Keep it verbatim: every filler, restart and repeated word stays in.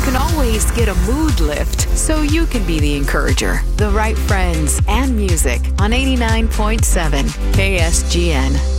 can always get a mood lift so you can be the encourager. The right friends and music on eighty-nine point seven K S G N.